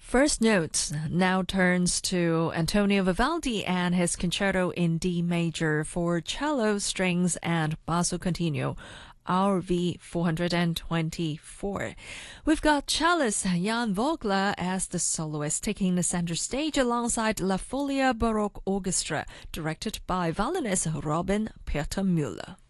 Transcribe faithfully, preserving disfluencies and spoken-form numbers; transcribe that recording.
First note now turns to Antonio Vivaldi and his concerto in D major for cello, strings, and basso continuo. R V four twenty-four. We've got cellist Jan Vogler as the soloist, taking the center stage alongside La Folia Baroque Orchestra, directed by violinist Robin Peter Müller.